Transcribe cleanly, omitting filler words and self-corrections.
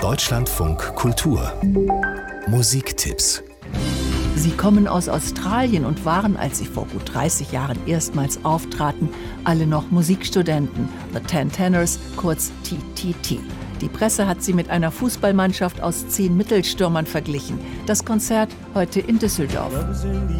Deutschlandfunk Kultur Musiktipps. Sie kommen aus Australien und waren, als sie vor gut 30 Jahren erstmals auftraten, alle noch Musikstudenten, The Ten Tenors, kurz TTT. Die Presse hat sie mit einer Fußballmannschaft aus 10 Mittelstürmern verglichen. Das Konzert heute in Düsseldorf.